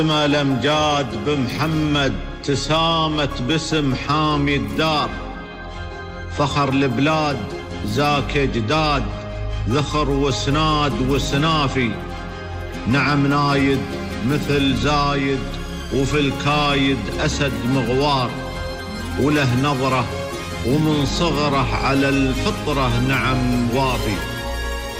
الأمجاد بمحمد تسامت باسم حامي الدار، فخر البلاد زاك جداد، ذخر وسناد وسنافي. نعم نايد مثل زايد، وفي الكايد أسد مغوار، وله نظرة ومن صغره على الفطرة نعم وافي.